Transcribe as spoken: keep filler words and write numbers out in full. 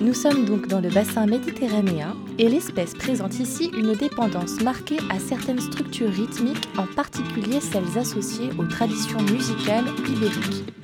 Nous sommes donc dans le bassin méditerranéen et l'espèce présente ici une dépendance marquée à certaines structures rythmiques, en particulier celles associées aux traditions musicales ibériques.